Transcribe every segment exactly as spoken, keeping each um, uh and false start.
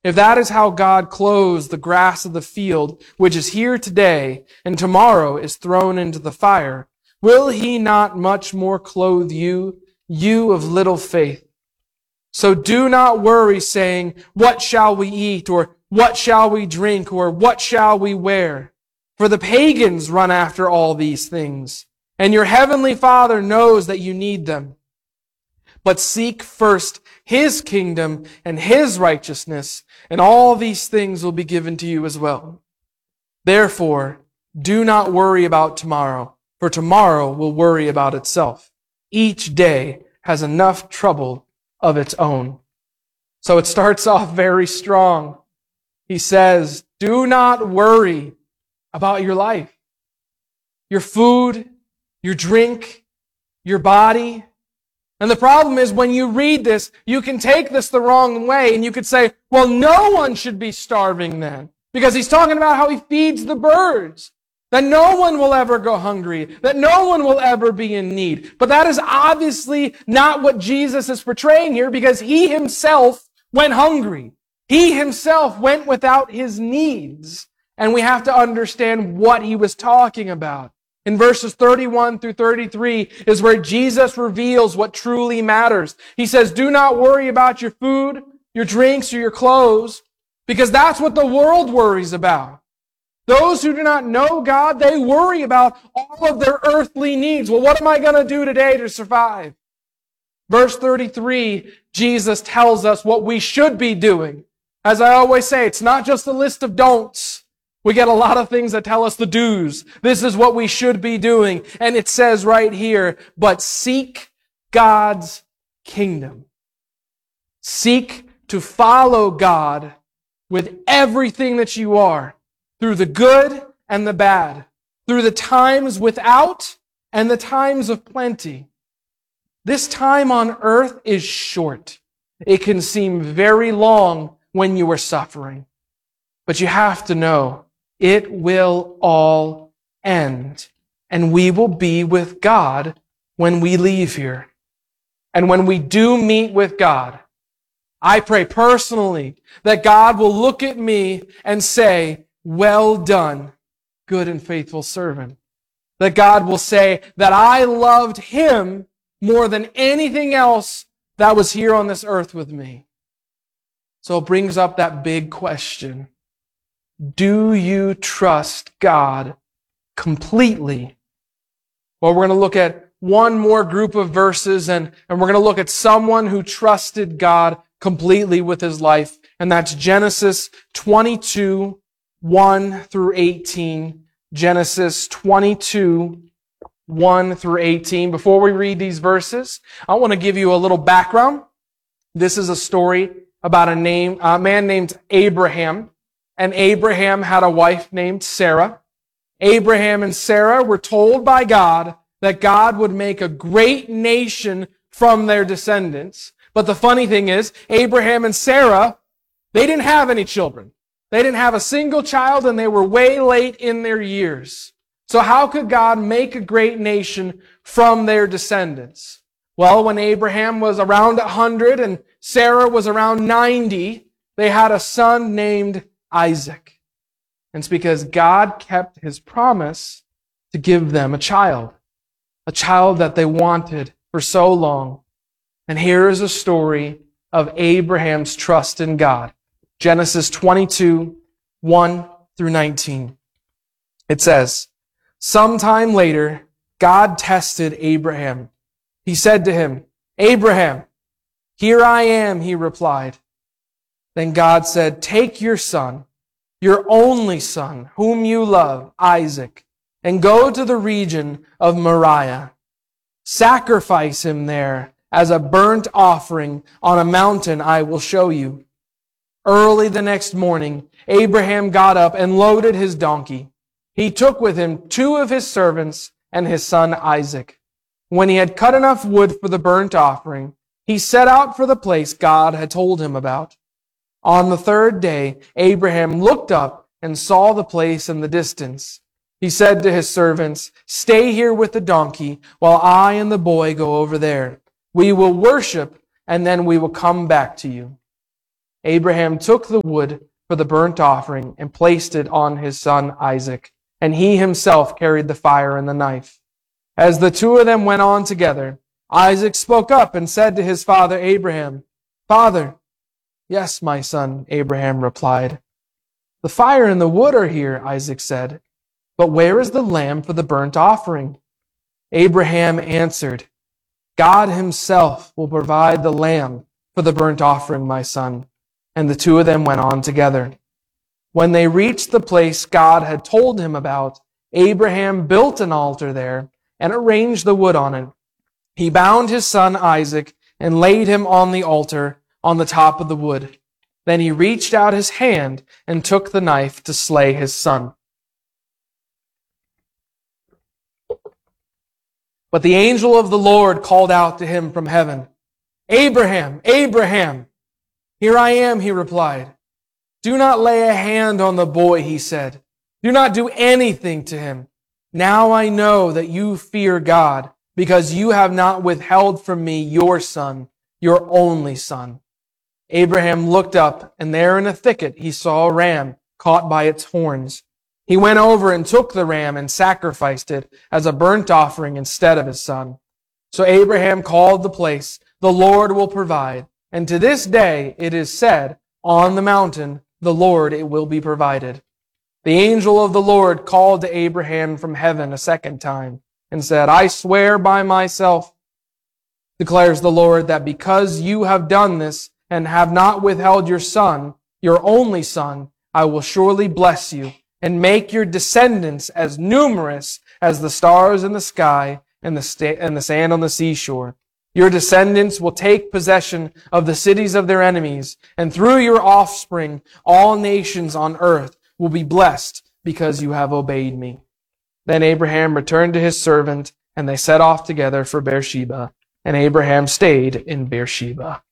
If that is how God clothes the grass of the field, which is here today and tomorrow is thrown into the fire, will he not much more clothe you, you of little faith? So do not worry, saying, what shall we eat, or what shall we drink, or what shall we wear? For the pagans run after all these things, and your heavenly Father knows that you need them. But seek first His kingdom and His righteousness, and all these things will be given to you as well. Therefore, do not worry about tomorrow, for tomorrow will worry about itself. Each day has enough trouble of its own. So it starts off very strong. He says, do not worry about your life, your food, your drink, your body. And the problem is when you read this, you can take this the wrong way and you could say, well, no one should be starving then. Because he's talking about how he feeds the birds. That no one will ever go hungry. That no one will ever be in need. But that is obviously not what Jesus is portraying here because he himself went hungry. He himself went without his needs. And we have to understand what he was talking about. In verses thirty-one through thirty-three is where Jesus reveals what truly matters. He says, do not worry about your food, your drinks, or your clothes, because that's what the world worries about. Those who do not know God, they worry about all of their earthly needs. Well, what am I going to do today to survive? Verse thirty-three, Jesus tells us what we should be doing. As I always say, it's not just a list of don'ts. We get a lot of things that tell us the do's. This is what we should be doing. And it says right here, but seek God's kingdom. Seek to follow God with everything that you are, through the good and the bad, through the times without and the times of plenty. This time on earth is short. It can seem very long when you are suffering. But you have to know, it will all end. And we will be with God when we leave here. And when we do meet with God, I pray personally that God will look at me and say, well done, good and faithful servant. That God will say that I loved Him more than anything else that was here on this earth with me. So it brings up that big question. Do you trust God completely? Well, we're going to look at one more group of verses, and, and we're going to look at someone who trusted God completely with his life, and that's Genesis twenty-two, one through eighteen. Genesis twenty-two, one through eighteen. Before we read these verses, I want to give you a little background. This is a story about a name, a man named Abraham. And Abraham had a wife named Sarah. Abraham and Sarah were told by God that God would make a great nation from their descendants. But the funny thing is, Abraham and Sarah, they didn't have any children. They didn't have a single child, and they were way late in their years. So how could God make a great nation from their descendants? Well, when Abraham was around one hundred and Sarah was around ninety, they had a son named Isaac. And it's because God kept His promise to give them a child. A child that they wanted for so long. And here is a story of Abraham's trust in God. Genesis twenty-two, one through nineteen. It says, sometime later, God tested Abraham. He said to him, Abraham, here I am, he replied. Then God said, take your son, your only son, whom you love, Isaac, and go to the region of Moriah. Sacrifice him there as a burnt offering on a mountain I will show you. Early the next morning, Abraham got up and loaded his donkey. He took with him two of his servants and his son Isaac. When he had cut enough wood for the burnt offering, he set out for the place God had told him about. On the third day, Abraham looked up and saw the place in the distance. He said to his servants, stay here with the donkey while I and the boy go over there. We will worship, and then we will come back to you. Abraham took the wood for the burnt offering and placed it on his son Isaac, and he himself carried the fire and the knife. As the two of them went on together, Isaac spoke up and said to his father Abraham, "Father." "Yes, my son," Abraham replied. "The fire and the wood are here," Isaac said, "but where is the lamb for the burnt offering?" Abraham answered, "God himself will provide the lamb for the burnt offering, my son." And the two of them went on together. When they reached the place God had told him about, Abraham built an altar there and arranged the wood on it. He bound his son Isaac and laid him on the altar on the top of the wood. Then he reached out his hand and took the knife to slay his son. But the angel of the Lord called out to him from heaven, "Abraham, Abraham!" "Here I am," he replied. "Do not lay a hand on the boy," he said. "Do not do anything to him. Now I know that you fear God, because you have not withheld from me your son, your only son." Abraham looked up, and there in a thicket he saw a ram caught by its horns. He went over and took the ram and sacrificed it as a burnt offering instead of his son. So Abraham called the place, "The Lord will provide." And to this day it is said, "On the mountain, the Lord it will be provided." The angel of the Lord called to Abraham from heaven a second time and said, "I swear by myself, declares the Lord, that because you have done this and have not withheld your son, your only son, I will surely bless you and make your descendants as numerous as the stars in the sky and the, sta- and the sand on the seashore. Your descendants will take possession of the cities of their enemies, and through your offspring, all nations on earth will be blessed because you have obeyed me." Then Abraham returned to his servant, and they set off together for Beersheba, and Abraham stayed in Beersheba.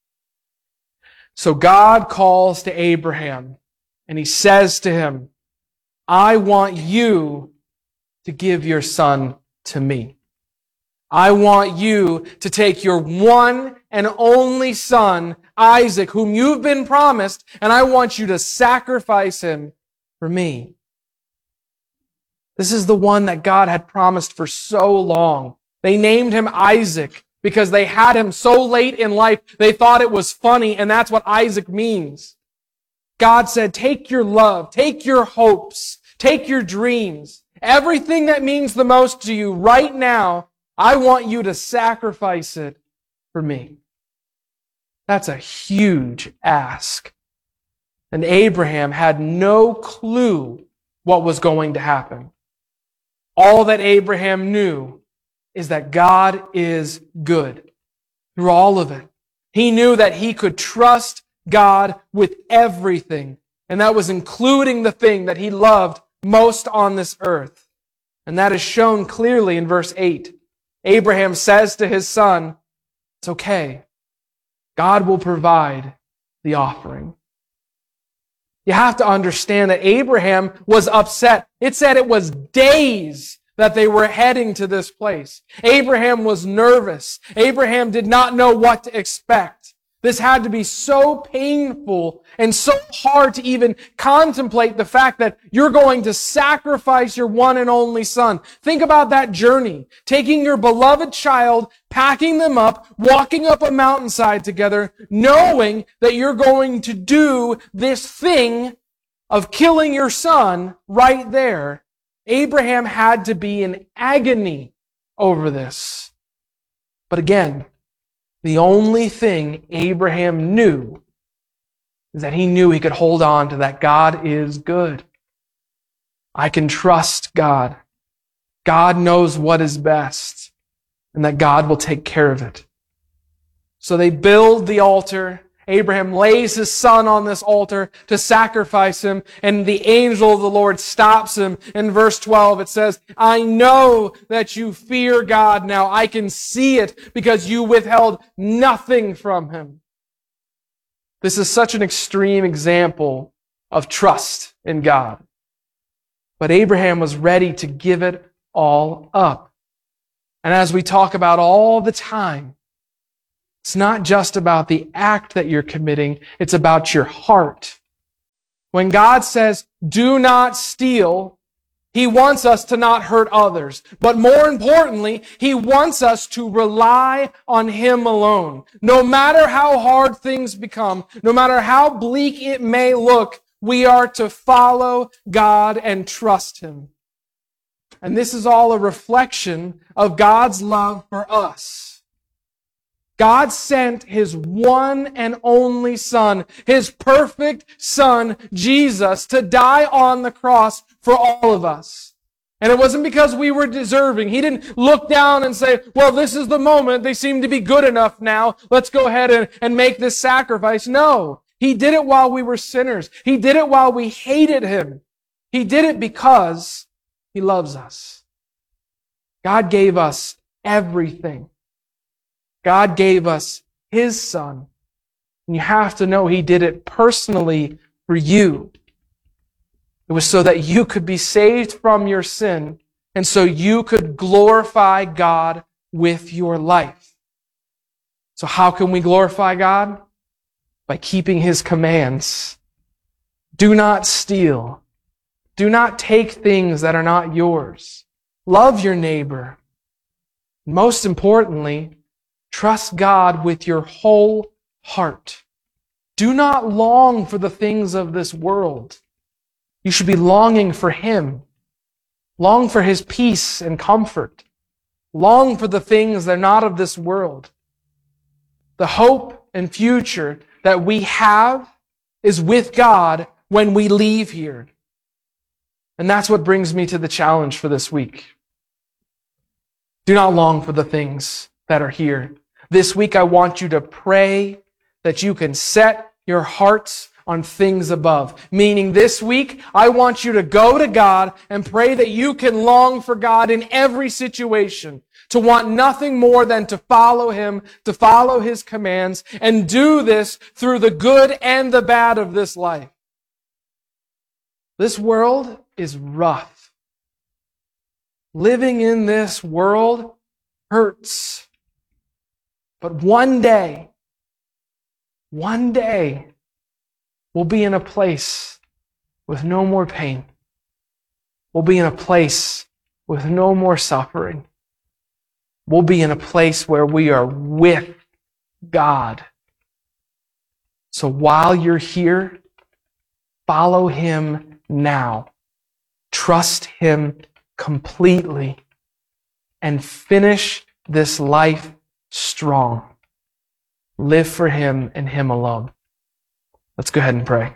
So God calls to Abraham, and he says to him, "I want you to give your son to me. I want you to take your one and only son, Isaac, whom you've been promised, and I want you to sacrifice him for me." This is the one that God had promised for so long. They named him Isaac because they had him so late in life, they thought it was funny, and that's what Isaac means. God said, take your love, take your hopes, take your dreams, everything that means the most to you right now, I want you to sacrifice it for me. That's a huge ask. And Abraham had no clue what was going to happen. All that Abraham knew is that God is good through all of it. He knew that he could trust God with everything, and that was including the thing that he loved most on this earth. And that is shown clearly in verse eight. Abraham says to his son, "It's okay. God will provide the offering." You have to understand that Abraham was upset. It said it was days that they were heading to this place. Abraham was nervous. Abraham did not know what to expect. This had to be so painful and so hard to even contemplate the fact that you're going to sacrifice your one and only son. Think about that journey. Taking your beloved child, packing them up, walking up a mountainside together, knowing that you're going to do this thing of killing your son right there. Abraham had to be in agony over this. But again, the only thing Abraham knew is that he knew he could hold on to that God is good. I can trust God. God knows what is best, and that God will take care of it. So they build the altar. Abraham lays his son on this altar to sacrifice him, and the angel of the Lord stops him. In verse twelve, it says, "I know that you fear God now. I can see it because you withheld nothing from him." This is such an extreme example of trust in God. But Abraham was ready to give it all up. And as we talk about all the time, It's not just about the act that you're committing, it's about your heart. When God says, do not steal, He wants us to not hurt others. But more importantly, He wants us to rely on Him alone. No matter how hard things become, no matter how bleak it may look, we are to follow God and trust Him. And this is all a reflection of God's love for us. God sent His one and only Son, His perfect Son, Jesus, to die on the cross for all of us. And it wasn't because we were deserving. He didn't look down and say, well, this is the moment. They seem to be good enough now. Let's go ahead and, and make this sacrifice. No, He did it while we were sinners. He did it while we hated Him. He did it because He loves us. God gave us everything. God gave us His Son. And you have to know He did it personally for you. It was so that you could be saved from your sin, and so you could glorify God with your life. So how can we glorify God? By keeping His commands. Do not steal. Do not take things that are not yours. Love your neighbor. Most importantly, trust God with your whole heart. Do not long for the things of this world. You should be longing for Him. Long for His peace and comfort. Long for the things that are not of this world. The hope and future that we have is with God when we leave here. And that's what brings me to the challenge for this week. Do not long for the things that are here. This week I want you to pray that you can set your hearts on things above. Meaning this week, I want you to go to God and pray that you can long for God in every situation, to want nothing more than to follow Him, to follow His commands, and do this through the good and the bad of this life. This world is rough. Living in this world hurts. But one day, one day, we'll be in a place with no more pain. We'll be in a place with no more suffering. We'll be in a place where we are with God. So while you're here, follow Him now. Trust Him completely and finish this life strong. Live for Him and Him alone. Let's go ahead and pray.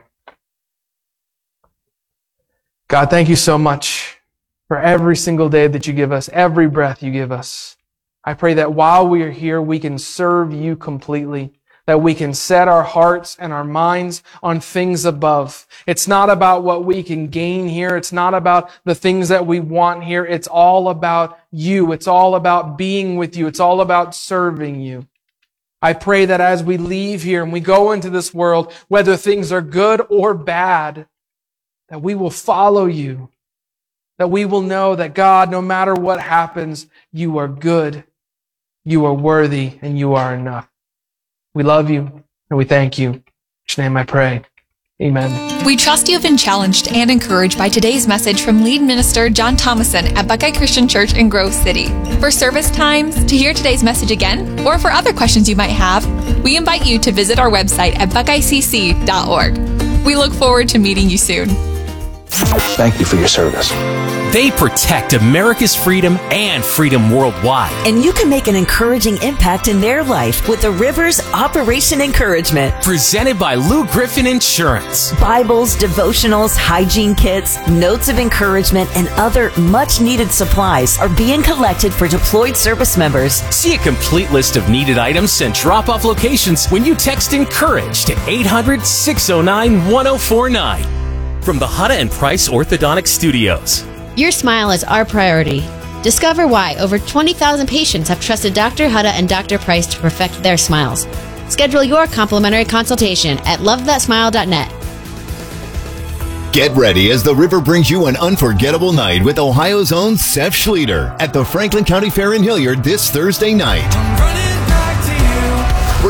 God, thank you so much for every single day that you give us, every breath you give us. I pray that while we are here, we can serve you completely, that we can set our hearts and our minds on things above. It's not about what we can gain here. It's not about the things that we want here. It's all about you. It's all about being with you. It's all about serving you. I pray that as we leave here and we go into this world, whether things are good or bad, that we will follow you. That we will know that God, no matter what happens, you are good, you are worthy, and you are enough. We love you and we thank you. In your name I pray. Amen. We trust you have been challenged and encouraged by today's message from lead minister John Thomason at Buckeye Christian Church in Grove City. For service times, to hear today's message again, or for other questions you might have, we invite you to visit our website at buckeye c c dot org. We look forward to meeting you soon. Thank you for your service. They protect America's freedom and freedom worldwide. And you can make an encouraging impact in their life with the Rivers Operation Encouragement. Presented by Lou Griffin Insurance. Bibles, devotionals, hygiene kits, notes of encouragement, and other much-needed supplies are being collected for deployed service members. See a complete list of needed items and drop-off locations when you text ENCOURAGE to eight hundred, six oh nine, one oh four nine. From the Hutta and Price Orthodontic Studios. Your smile is our priority. Discover why over twenty thousand patients have trusted Doctor Hutta and Doctor Price to perfect their smiles. Schedule your complimentary consultation at love that smile dot net. Get ready as the River brings you an unforgettable night with Ohio's own Seth Schlueter at the Franklin County Fair in Hilliard this Thursday night.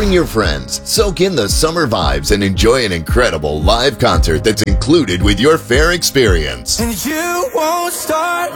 Bring your friends, soak in the summer vibes, and enjoy an incredible live concert that's included with your fair experience. And you won't start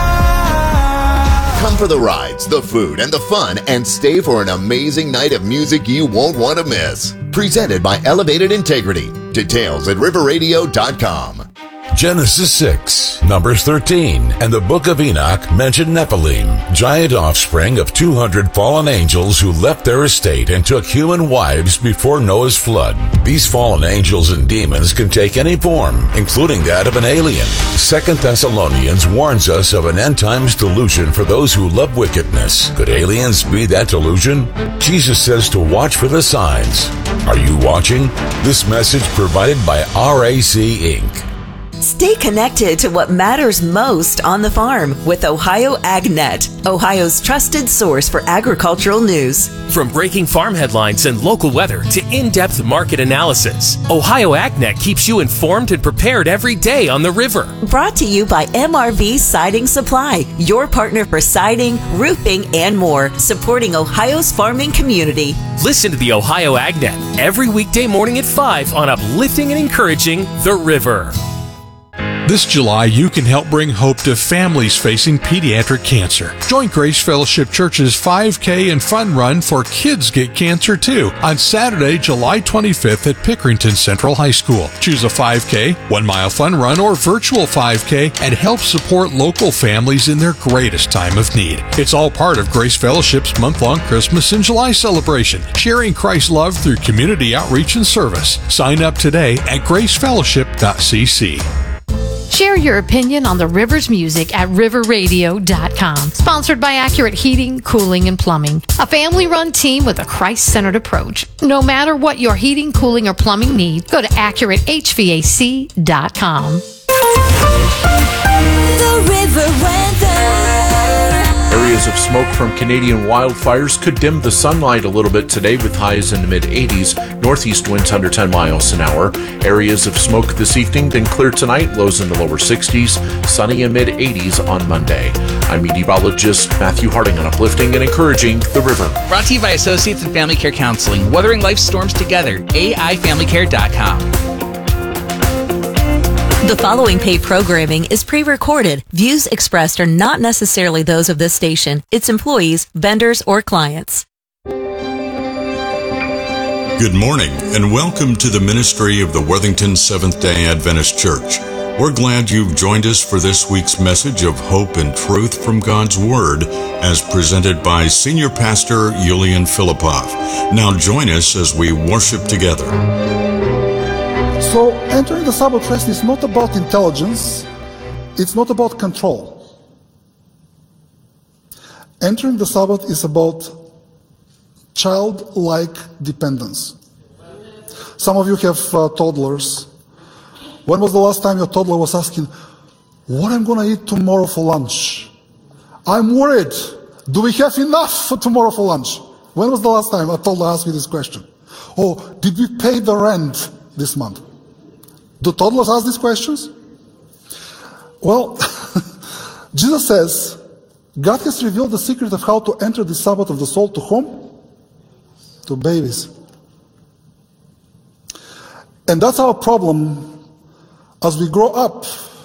now. Come for the rides, the food, and the fun, and stay for an amazing night of music you won't want to miss. Presented by Elevated Integrity. Details at river radio dot com. Genesis six, Numbers thirteen, and the Book of Enoch mention Nephilim, giant offspring of two hundred fallen angels who left their estate and took human wives before Noah's flood. These fallen angels and demons can take any form, including that of an alien. Second Thessalonians warns us of an end times delusion for those who love wickedness. Could aliens be that delusion? Jesus says to watch for the signs. Are you watching? This message provided by R A C Incorporated. Stay connected to what matters most on the farm with Ohio AgNet, Ohio's trusted source for agricultural news. From breaking farm headlines and local weather to in-depth market analysis, Ohio AgNet keeps you informed and prepared every day on the river. Brought to you by M R V Siding Supply, your partner for siding, roofing, and more, supporting Ohio's farming community. Listen to the Ohio AgNet every weekday morning at five on uplifting and encouraging the river. This July, you can help bring hope to families facing pediatric cancer. Join Grace Fellowship Church's five K and Fun Run for Kids Get Cancer Too on Saturday, July twenty-fifth at Pickerington Central High School. Choose a five K, one-mile fun run, or virtual five K and help support local families in their greatest time of need. It's all part of Grace Fellowship's month-long Christmas in July celebration, sharing Christ's love through community outreach and service. Sign up today at grace fellowship dot c c. Share your opinion on the river's music at river radio dot com. Sponsored by Accurate Heating, Cooling, and Plumbing. A family-run team with a Christ-centered approach. No matter what your heating, cooling, or plumbing need, go to accurate h v a c dot com. The river weather. Areas of smoke from Canadian wildfires could dim the sunlight a little bit today with highs in the mid-eighties, northeast winds under ten miles an hour. Areas of smoke this evening, then clear tonight, lows in the lower sixties, sunny and mid-eighties on Monday. I'm meteorologist Matthew Harding on Uplifting and Encouraging the River. Brought to you by Associates in Family Care Counseling, weathering life's storms together, a i family care dot com. The following paid programming is pre-recorded. Views expressed are not necessarily those of this station, its employees, vendors, or clients. Good morning, and welcome to the ministry of the Worthington Seventh-day Adventist Church. We're glad you've joined us for this week's message of hope and truth from God's Word, as presented by Senior Pastor Yulian Filipov. Now join us as we worship together. So entering the Sabbath rest is not about intelligence, it's not about control. Entering the Sabbath is about childlike dependence. Some of you have uh, toddlers. When was the last time your toddler was asking, what am I going to eat tomorrow for lunch? I'm worried. Do we have enough for tomorrow for lunch? When was the last time a toddler asked me this question? Oh, did we pay the rent this month? Do toddlers ask these questions? Well, Jesus says, God has revealed the secret of how to enter the Sabbath of the soul to whom? To babies. And that's our problem as we grow up.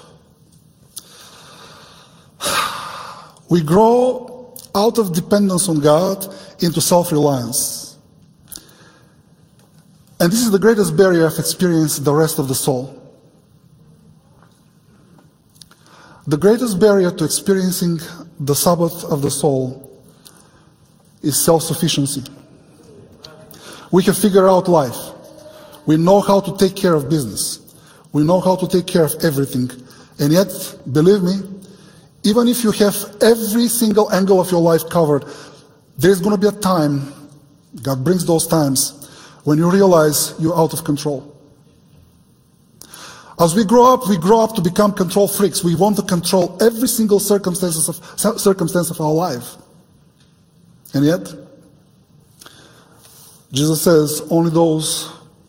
We grow out of dependence on God into self-reliance. And this is the greatest barrier I've experienced the rest of the soul. The greatest barrier to experiencing the Sabbath of the soul is self-sufficiency. We have figured out life. We know how to take care of business. We know how to take care of everything. And yet, believe me, even if you have every single angle of your life covered, there's going to be a time, God brings those times, when you realize you're out of control. As we grow up, we grow up to become control freaks. We want to control every single circumstances of, circumstance of our life. And yet, Jesus says, only those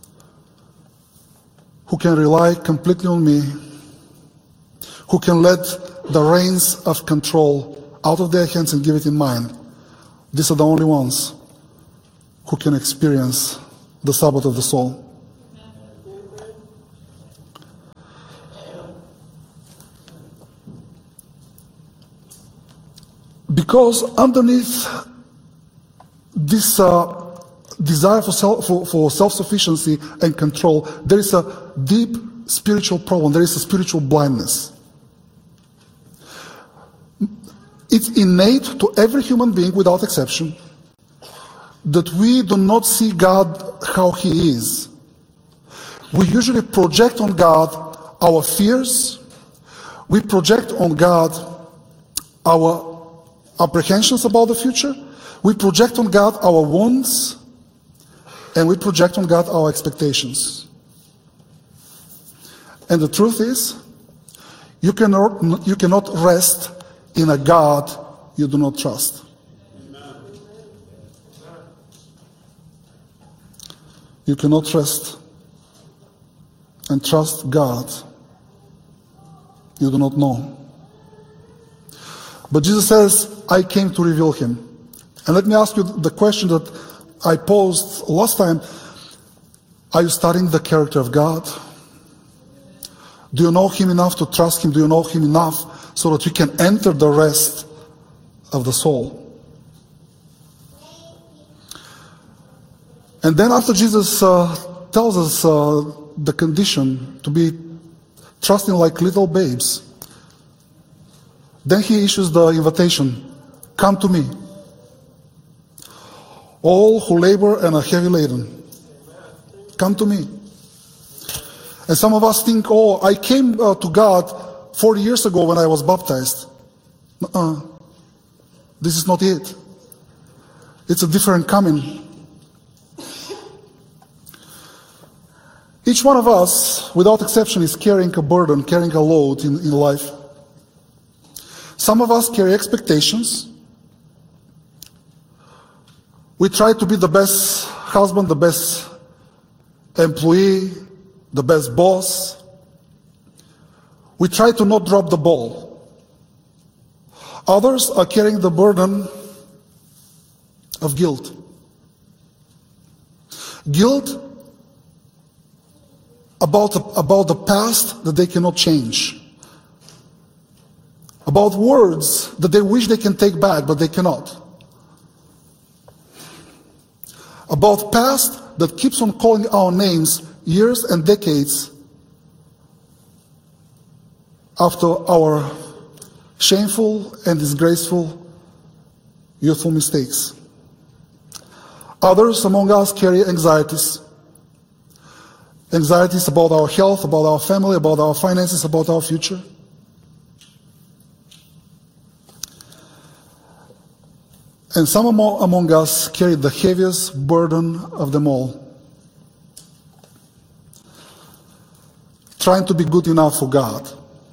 who can rely completely on me, who can let the reins of control out of their hands and give it in mine, these are the only ones who can experience the Sabbath of the soul. Because underneath this uh, desire for, self, for, for self-sufficiency and control, there is a deep spiritual problem. There is a spiritual blindness. It's innate to every human being without exception that we do not see God how He is. We usually project on God our fears. We project on God our apprehensions about the future. We project on God our wounds, and we project on God our expectations. And the truth is, you cannot, you cannot rest in a God you do not trust. You cannot rest and trust God you do not know. But Jesus says, I came to reveal Him. And let me ask you the question that I posed last time. Are you studying the character of God? Do you know Him enough to trust Him? Do you know Him enough so that you can enter the rest of the soul? And then after Jesus uh, tells us uh, the condition to be trusting like little babes, then He issues the invitation, come to me, all who labor and are heavy laden. Come to me. And some of us think, oh, I came uh, to God forty years ago when I was baptized. Uh-uh. This is not it. It's a different coming. Each one of us, without exception, is carrying a burden, carrying a load in, in life. Some of us carry expectations. We try to be the best husband, the best employee, the best boss. We try to not drop the ball. Others are carrying the burden of guilt. Guilt about the, about the past that they cannot change. About words that they wish they can take back, but they cannot. About past that keeps on calling our names years and decades after our shameful and disgraceful youthful mistakes. Others among us carry anxieties. Anxieties about our health, about our family, about our finances, about our future. And some among us carry the heaviest burden of them all. Trying to be good enough for God.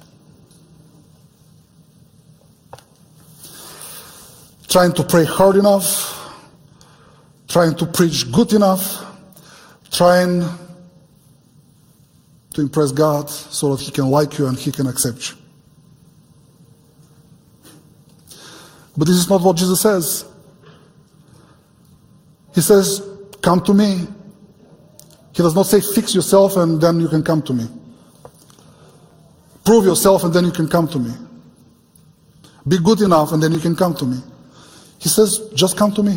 Trying to pray hard enough. Trying to preach good enough. Trying to impress God so that He can like you and He can accept you. But this is not what Jesus says. He says, come to me. He does not say, fix yourself and then you can come to me. Prove yourself and then you can come to me. Be good enough and then you can come to me. He says, just come to me.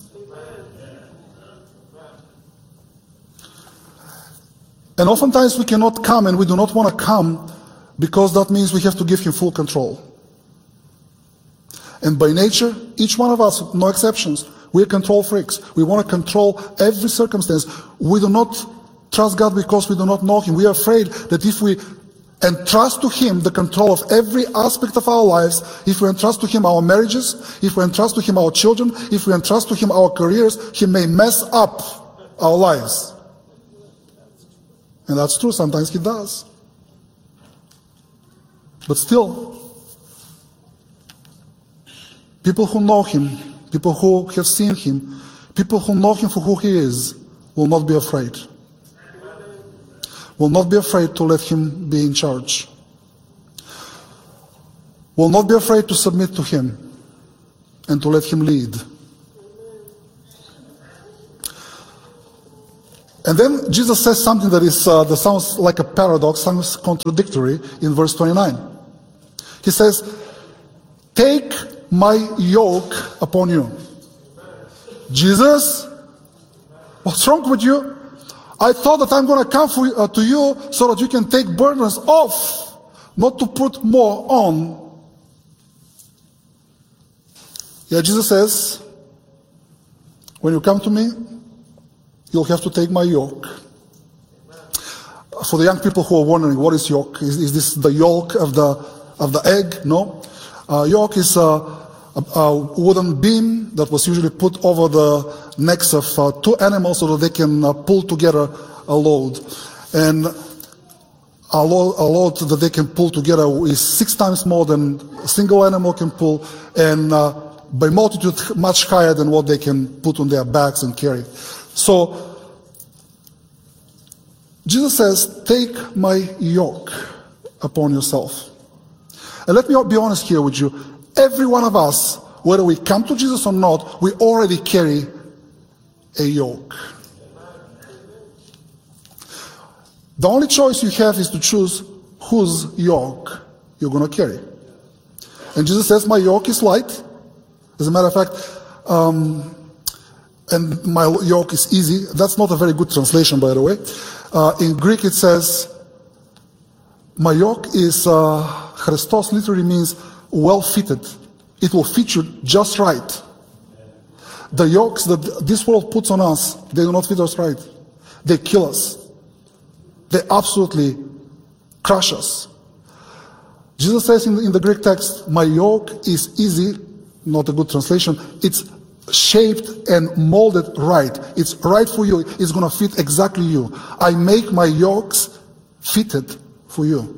And oftentimes we cannot come, and we do not want to come because that means we have to give Him full control. And by nature, each one of us, no exceptions, we are control freaks. We want to control every circumstance. We do not trust God because we do not know Him. We are afraid that if we entrust to Him the control of every aspect of our lives, if we entrust to Him our marriages, if we entrust to Him our children, if we entrust to Him our careers, He may mess up our lives. And that's true, sometimes He does. But still, people who know Him, people who have seen Him, people who know Him for who He is, will not be afraid. Will not be afraid to let Him be in charge. Will not be afraid to submit to Him and to let Him lead. And then Jesus says something that is uh, that sounds like a paradox, sounds contradictory in verse twenty-nine. He says, "Take my yoke upon you." Jesus, what's wrong with you? I thought that I'm going to come for, uh, to you so that you can take burdens off, not to put more on. Yeah, Jesus says, when you come to me, you'll have to take my yoke. For the young people who are wondering, what is yoke? Is, is this the yolk of the of the egg? No. Uh, yoke is a, a, a wooden beam that was usually put over the necks of uh, two animals so that they can uh, pull together a load. And a load, a load that they can pull together is six times more than a single animal can pull, and uh, by multitude much higher than what they can put on their backs and carry. So, Jesus says, take my yoke upon yourself. And let me be honest here with you. Every one of us, whether we come to Jesus or not, we already carry a yoke. The only choice you have is to choose whose yoke you're going to carry. And Jesus says, my yoke is light. As a matter of fact, um, and my yoke is easy. That's not a very good translation, by the way. Uh, in Greek it says, my yoke is, uh, Christos literally means well-fitted. It will fit you just right. The yokes that this world puts on us, they do not fit us right. They kill us. They absolutely crush us. Jesus says in the, in the Greek text, my yoke is easy, not a good translation. It's shaped and molded right. It's right for you. It's going to fit exactly you. I make my yokes fitted for you.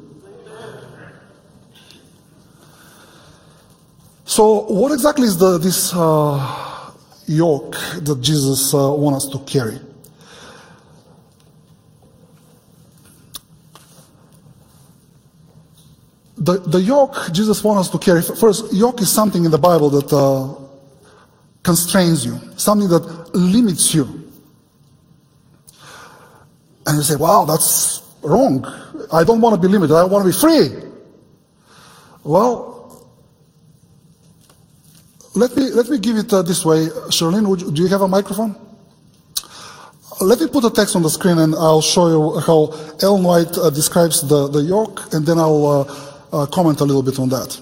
So what exactly is the, this uh, yoke that Jesus uh, wants us to carry? The, the yoke Jesus wants us to carry, first, yoke is something in the Bible that uh, constrains you, something that limits you. And you say, wow, that's wrong. I don't want to be limited. I want to be free. Well, let me, let me give it uh, this way. Charlene, would you, do you have a microphone? Let me put a text on the screen and I'll show you how Ellen White uh, describes the, the yoke, and then I'll uh, uh, comment a little bit on that.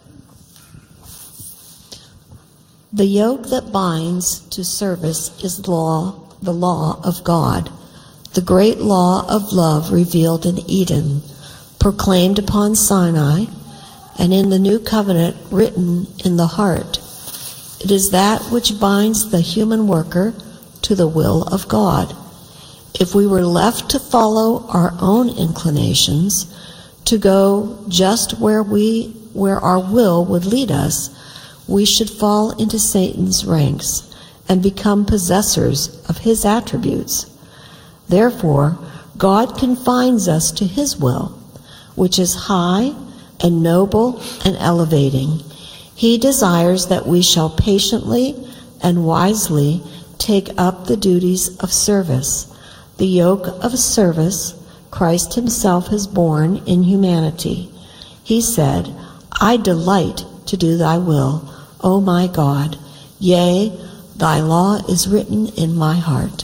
The yoke that binds to service is law, the law of God, the great law of love revealed in Eden, proclaimed upon Sinai, and in the new covenant written in the heart. It is that which binds the human worker to the will of God. If we were left to follow our own inclinations, to go just where we, where our will would lead us, we should fall into Satan's ranks and become possessors of his attributes. Therefore, God confines us to his will, which is high and noble and elevating. He desires that we shall patiently and wisely take up the duties of service. The yoke of service Christ himself has borne in humanity. He said, I delight to do thy will, O my God. Yea, thy law is written in my heart.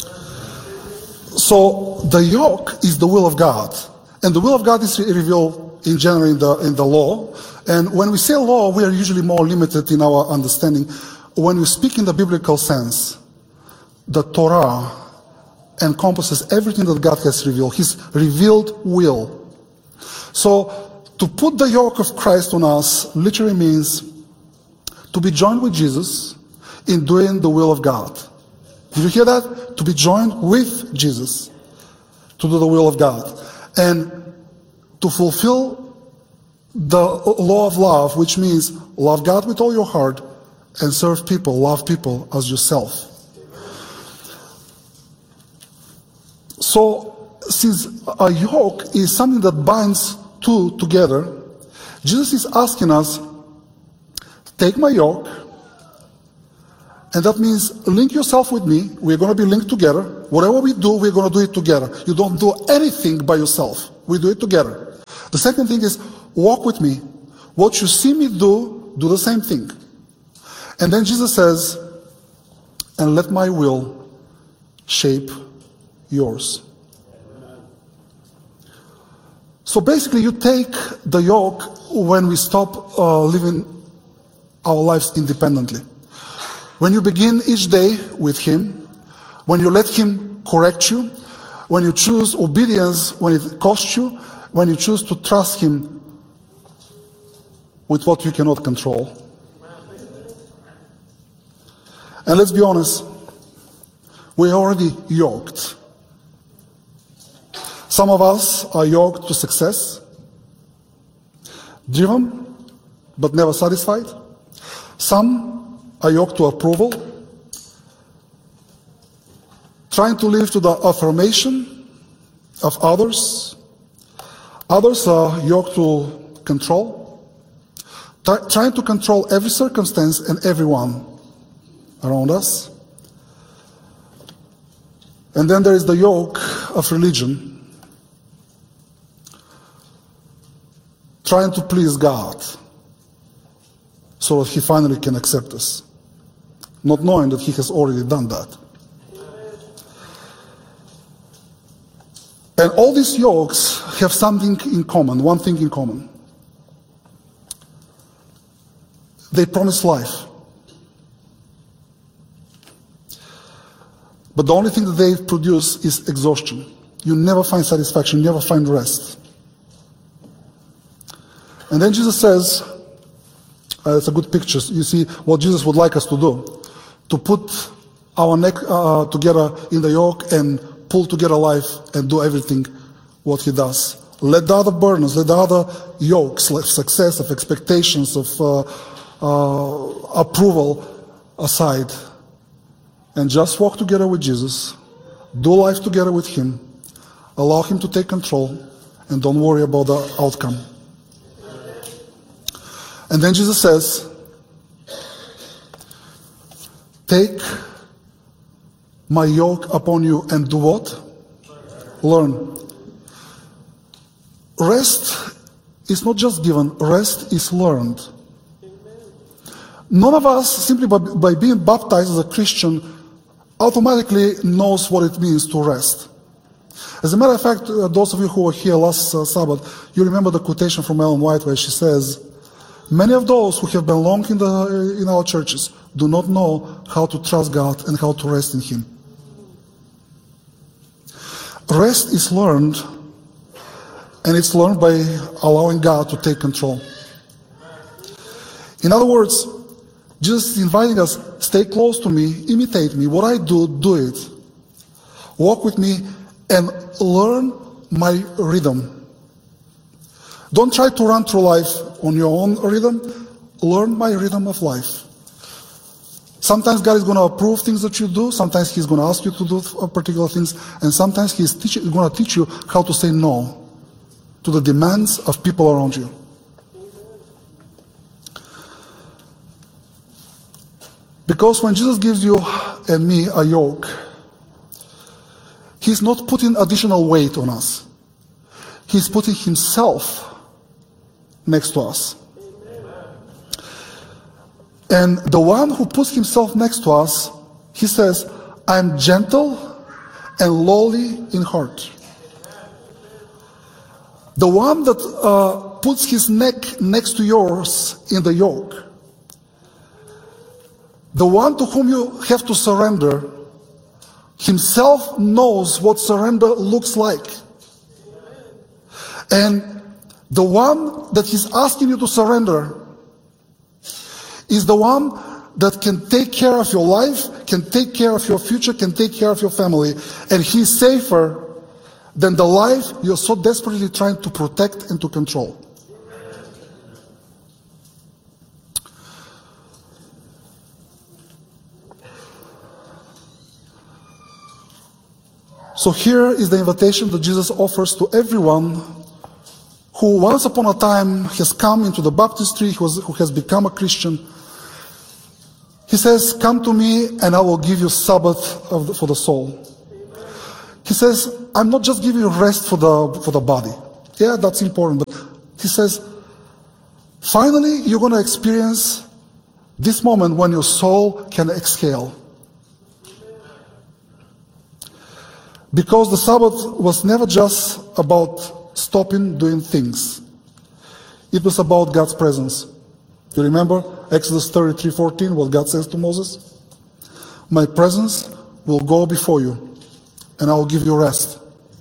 So the yoke is the will of God. And the will of God is revealed in general in the, in the law. And when we say law, we are usually more limited in our understanding. When we speak in the biblical sense, the Torah encompasses everything that God has revealed, his revealed will. So to put the yoke of Christ on us literally means to be joined with Jesus in doing the will of God. Did you hear that? To be joined with Jesus to do the will of God. And to fulfill the law of love, which means love God with all your heart and serve people, love people as yourself. So, since a yoke is something that binds two together, Jesus is asking us, take my yoke And that means link yourself with me. We're going to be linked together. Whatever we do, we're going to do it together. You don't do anything by yourself. We do it together. The second thing is walk with me. What you see me do, do the same thing. And then Jesus says, and let my will shape yours. So basically you take the yoke when we stop uh, living our lives independently. When you begin each day with Him, when you let Him correct you, when you choose obedience when it costs you, when you choose to trust Him with what you cannot control. And let's be honest, we're already yoked. Some of us are yoked to success, driven but never satisfied. Some are yoked to approval, trying to live to the affirmation of others. Others are yoked to control, trying to control every circumstance and everyone around us. And then there is the yoke of religion, trying to please God so that He finally can accept us, not knowing that He has already done that. And all these yokes have something in common, one thing in common. They promise life. But the only thing that they produce is exhaustion. You never find satisfaction, you never find rest. And then Jesus says, uh, it's a good picture, you see what Jesus would like us to do, to put our neck uh, together in the yoke and pull together life and do everything what He does. Let the other burdens, let the other yokes of success, of expectations, of uh, uh, approval aside, and just walk together with Jesus, do life together with Him, allow Him to take control, and don't worry about the outcome. And then Jesus says, take my yoke upon you and do what? Learn. Rest is not just given, rest is learned. None of us, simply by, by being baptized as a Christian, automatically knows what it means to rest. As a matter of fact, uh, those of you who were here last uh, Sabbath, you remember the quotation from Ellen White where she says, many of those who have been long in, the, in our churches do not know how to trust God and how to rest in Him. Rest is learned, and it's learned by allowing God to take control. In other words, Jesus is inviting us, stay close to me, imitate me. What I do, do it. Walk with me and learn my rhythm. Don't try to run through life on your own rhythm. Learn my rhythm of life. Sometimes God is going to approve things that you do. Sometimes He's going to ask you to do particular things. And sometimes He's teach, going to teach you how to say no to the demands of people around you. Because when Jesus gives you and me a yoke, He's not putting additional weight on us. He's putting Himself next to us. And the one who puts Himself next to us, He says, I'm gentle and lowly in heart. The one that uh, puts his neck next to yours in the yoke, the one to whom you have to surrender, himself knows what surrender looks like. And the one that he's asking you to surrender is the one that can take care of your life, can take care of your future, can take care of your family. And he's safer than the life you're so desperately trying to protect and to control. So here is the invitation that Jesus offers to everyone who once upon a time has come into the baptistry, who has, who has become a Christian. He says, come to me and I will give you Sabbath of the, for the soul. He says, I'm not just giving you rest for the, for the body. Yeah, that's important. But he says, finally, you're going to experience this moment when your soul can exhale. Because the Sabbath was never just about stopping doing things. It was about God's presence. You remember Exodus thirty-three fourteen, what God says to Moses? My presence will go before you, and I will give you rest.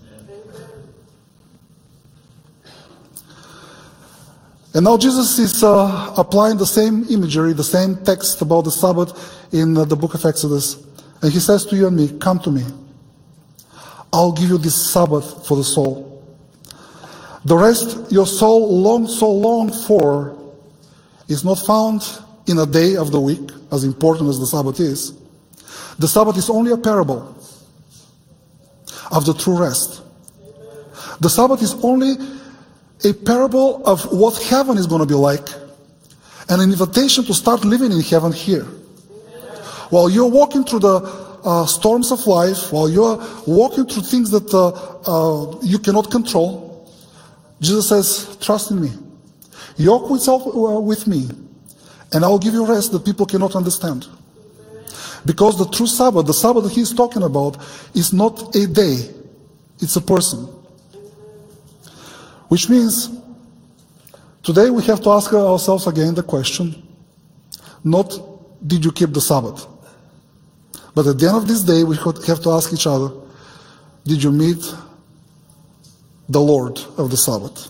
And now Jesus is uh, applying the same imagery, the same text about the Sabbath in uh, the book of Exodus. And he says to you and me, come to me. I'll give you this Sabbath for the soul. The rest your soul longed so long for is not found in a day of the week, as important as the Sabbath is. The Sabbath is only a parable of the true rest. The Sabbath is only a parable of what heaven is going to be like, and an invitation to start living in heaven here. While you're walking through the uh, storms of life, while you're walking through things that uh, uh, you cannot control, Jesus says, trust in me. Yoke yourself uh, with me, and I will give you rest that people cannot understand. Because the true Sabbath, the Sabbath that he's talking about, is not a day, it's a person. Which means, today we have to ask ourselves again the question, not did you keep the Sabbath? But at the end of this day, we have to ask each other, did you meet the Lord of the Sabbath?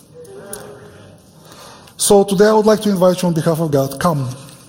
So today I would like to invite you on behalf of God, come.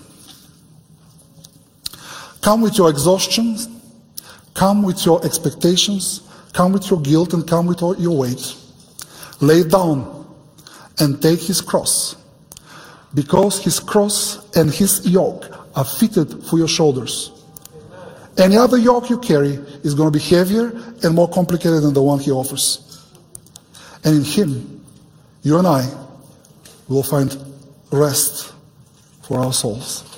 Come with your exhaustion, come with your expectations, come with your guilt, and come with your weight. Lay it down and take his cross, because his cross and his yoke are fitted for your shoulders. Any other yoke you carry is going to be heavier and more complicated than the one he offers. And in him, you and I will find rest for our souls.